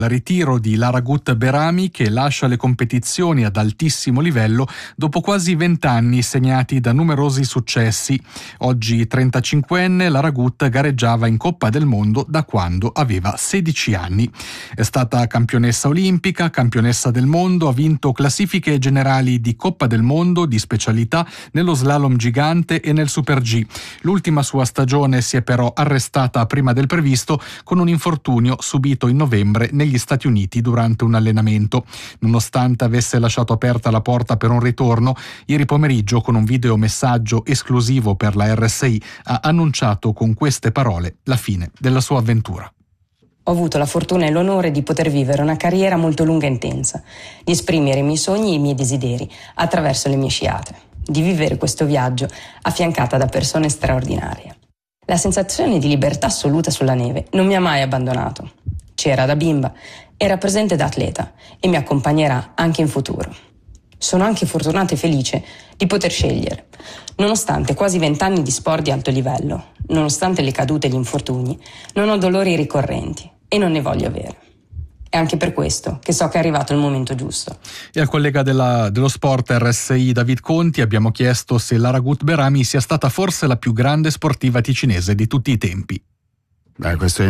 Il ritiro di Laragut Berami, che lascia le competizioni ad altissimo livello dopo quasi 20 anni segnati da numerosi successi. Oggi 35enne, Laragut gareggiava in Coppa del Mondo da quando aveva 16 anni. È stata campionessa olimpica, campionessa del mondo, ha vinto classifiche generali di Coppa del Mondo di specialità nello slalom gigante e nel Super G. L'ultima sua stagione si è però arrestata prima del previsto con un infortunio subito in novembre negli Stati Uniti durante un allenamento. Nonostante avesse lasciato aperta la porta per un ritorno, ieri pomeriggio con un videomessaggio esclusivo per la RSI ha annunciato con queste parole la fine della sua avventura. Ho avuto la fortuna e l'onore di poter vivere una carriera molto lunga e intensa, di esprimere i miei sogni e i miei desideri attraverso le mie sciate, di vivere questo viaggio affiancata da persone straordinarie. La sensazione di libertà assoluta sulla neve non mi ha mai abbandonato. C'era da bimba, era presente da atleta e mi accompagnerà anche in futuro. Sono anche fortunata e felice di poter scegliere. Nonostante quasi 20 anni di sport di alto livello, nonostante le cadute e gli infortuni, non ho dolori ricorrenti e non ne voglio avere. È anche per questo che so che è arrivato il momento giusto. E al collega dello sport RSI David Conti abbiamo chiesto se Laragut Berami sia stata forse la più grande sportiva ticinese di tutti i tempi. Questo è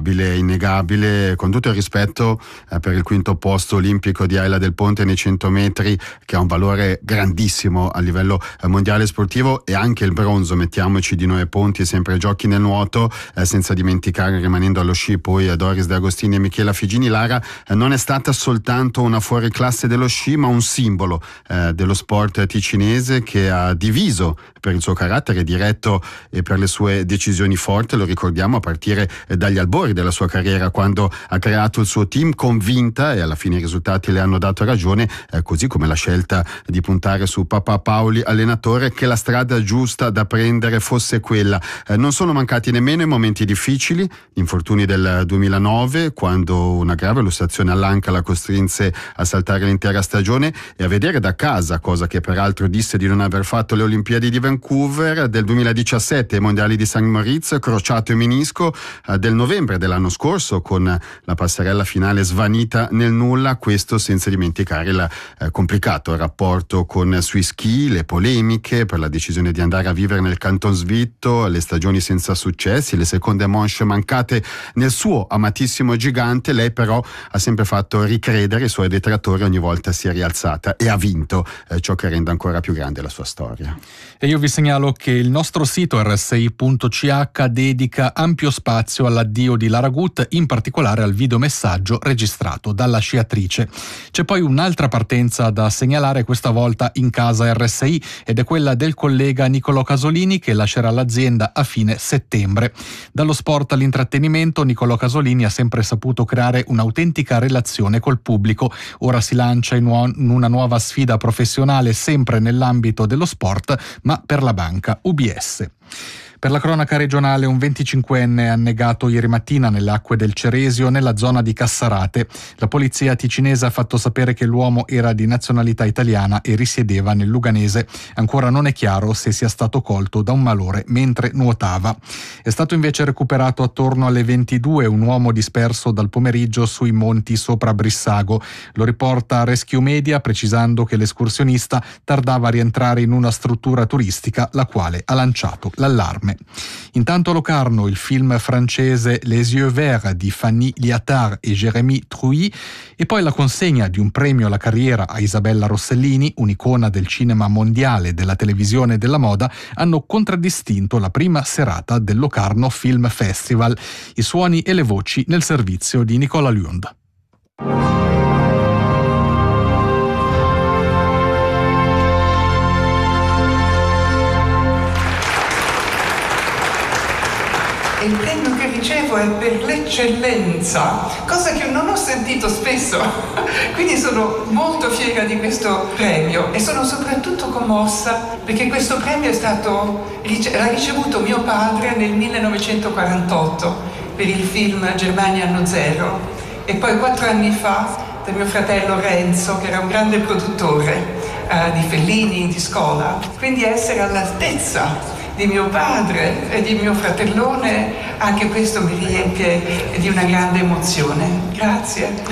innegabile, con tutto il rispetto per il quinto posto olimpico di Ayla del Ponte nei 100 metri, che ha un valore grandissimo a livello mondiale sportivo, e anche il bronzo, mettiamoci, di Noè Ponti, sempre ai giochi nel nuoto, senza dimenticare, rimanendo allo sci, poi Doris De Agostini e Michela Figini. Lara non è stata soltanto una fuoriclasse dello sci, ma un simbolo dello sport ticinese, che ha diviso per il suo carattere diretto e per le sue decisioni forti. Lo ricordiamo a partire dagli albori della sua carriera, quando ha creato il suo team convinta, e alla fine i risultati le hanno dato ragione, così come la scelta di puntare su Papà Paoli allenatore, che la strada giusta da prendere fosse quella. Non sono mancati nemmeno i momenti difficili, gli infortuni del 2009, quando una grave lussazione all'anca la costrinse a saltare l'intera stagione e a vedere da casa, cosa che peraltro disse di non aver fatto le Olimpiadi di Vancouver, del 2017 ai Mondiali di St. Moritz, crociato e menisco, del novembre dell'anno scorso, con la passerella finale svanita nel nulla. Questo senza dimenticare il complicato rapporto con sui ski, le polemiche per la decisione di andare a vivere nel Canton Svitto, le stagioni senza successi, le seconde manche mancate nel suo amatissimo gigante. Lei però ha sempre fatto ricredere i suoi detrattori, ogni volta si è rialzata e ha vinto, ciò che rende ancora più grande la sua storia. E io vi segnalo che il nostro sito rsi.ch dedica ampio spazio all'addio di Laragut, in particolare al videomessaggio registrato dalla sciatrice. C'è poi un'altra partenza da segnalare, questa volta in casa RSI, ed è quella del collega Nicolò Casolini, che lascerà l'azienda a fine settembre. Dallo sport all'intrattenimento, Nicolò Casolini ha sempre saputo creare un'autentica relazione col pubblico. Ora si lancia in una nuova sfida professionale, sempre nell'ambito dello sport, ma per la banca UBS. Per la cronaca regionale, un 25enne annegato ieri mattina nelle acque del Ceresio, nella zona di Cassarate. La polizia ticinese ha fatto sapere che l'uomo era di nazionalità italiana e risiedeva nel Luganese. Ancora non è chiaro se sia stato colto da un malore mentre nuotava. È stato invece recuperato attorno alle 22 un uomo disperso dal pomeriggio sui monti sopra Brissago. Lo riporta Rescue Media, precisando che l'escursionista tardava a rientrare in una struttura turistica, la quale ha lanciato l'allarme. Intanto a Locarno il film francese Les Yeux Verts di Fanny Liattard e Jérémy Trouy, e poi la consegna di un premio alla carriera a Isabella Rossellini, un'icona del cinema mondiale, della televisione e della moda, hanno contraddistinto la prima serata del Locarno Film Festival. I suoni e le voci nel servizio di Nicola Lund. Il premio che ricevo è per l'eccellenza, cosa che non ho sentito spesso, quindi sono molto fiera di questo premio e sono soprattutto commossa perché questo premio l'ha ricevuto mio padre nel 1948 per il film Germania anno zero, e poi 4 anni fa da mio fratello Renzo, che era un grande produttore di Fellini, di Scola. Quindi essere all'altezza di di mio padre e di mio fratellone, anche questo mi riempie di una grande emozione. Grazie.